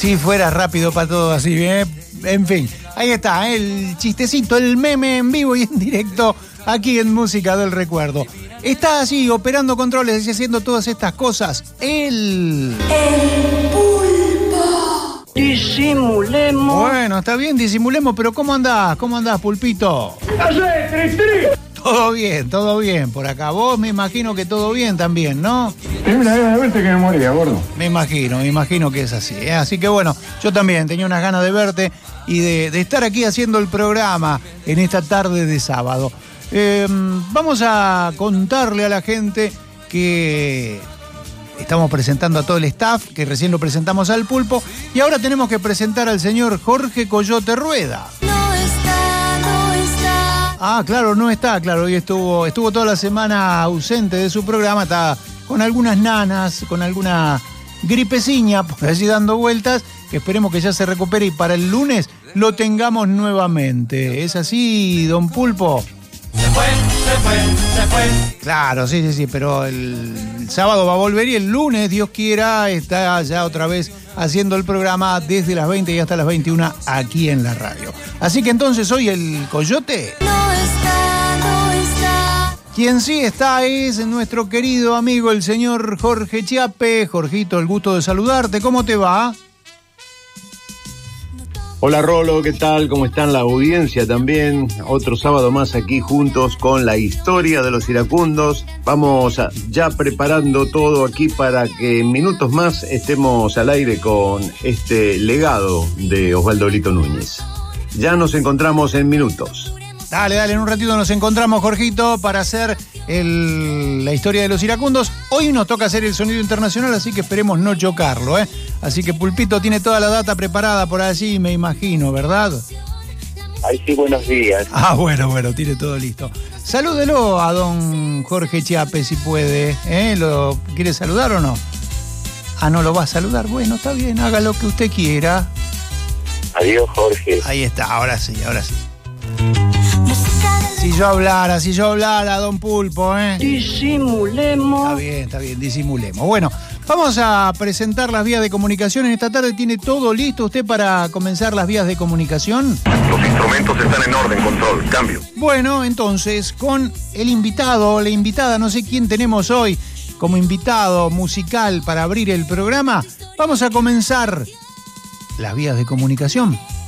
Si fuera rápido para todo así, ¿eh? En fin, ahí está, el chistecito, el meme en vivo y en directo aquí en Música del Recuerdo. Está así, operando controles y haciendo todas estas cosas. El Pulpo. Disimulemos. Bueno, está bien, disimulemos, pero ¿cómo andás? ¿Cómo andás, Pulpito? Todo bien, por acá. Vos me imagino que todo bien también, ¿no? Tengo una gana de verte que me moría, gordo. Me imagino que es así, ¿eh? Así que bueno, yo también tenía unas ganas de verte y de estar aquí haciendo el programa en esta tarde de sábado. Vamos a contarle a la gente que estamos presentando a todo el staff, que recién lo presentamos al Pulpo, y ahora tenemos que presentar al señor Jorge Coyote Rueda. No está. Ah, claro, no está, claro, hoy estuvo toda la semana ausente de su programa, está con algunas nanas, con alguna gripeciña, por allí dando vueltas, que esperemos que ya se recupere y para el lunes lo tengamos nuevamente. ¿Es así, don Pulpo? Se fue. Claro, sí, pero el sábado va a volver y el lunes, Dios quiera, está ya otra vez haciendo el programa desde las 20 y hasta las 21 aquí en la radio. Así que entonces hoy el Coyote... No está. Quien sí está es nuestro querido amigo, el señor Jorge Chiape. Jorgito, el gusto de saludarte. ¿Cómo te va? Hola Rolo, ¿qué tal? ¿Cómo están la audiencia también? Otro sábado más aquí juntos con la historia de los iracundos. Vamos ya preparando todo aquí para que en minutos más estemos al aire con este legado de Osvaldo Lito Núñez. Ya nos encontramos en minutos. Dale, en un ratito nos encontramos, Jorgito, para hacer la historia de los iracundos. Hoy nos toca hacer el sonido internacional, así que esperemos no chocarlo, ¿eh? Así que Pulpito tiene toda la data preparada por allí, me imagino, ¿verdad? Ahí sí, buenos días. Ah, bueno, tiene todo listo. Salúdelo a don Jorge Chiape, si puede, ¿eh? ¿Lo quiere saludar o no? Ah, ¿no lo va a saludar? Bueno, está bien, haga lo que usted quiera. Adiós, Jorge. Ahí está, ahora sí. Si yo hablara, don Pulpo, ¿eh? Disimulemos. Está bien, disimulemos. Bueno, vamos a presentar las vías de comunicación. En esta tarde tiene todo listo usted para comenzar las vías de comunicación. Los instrumentos están en orden, control, cambio. Bueno, entonces, con el invitado o la invitada, no sé quién tenemos hoy como invitado musical para abrir el programa, vamos a comenzar las vías de comunicación.